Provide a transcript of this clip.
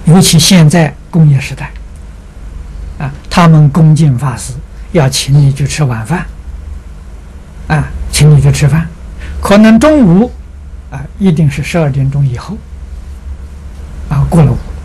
尤其现在工业时代，他们恭敬法师要请你去吃晚饭，请你去吃饭，可能中午一定是12点钟以后，过了午。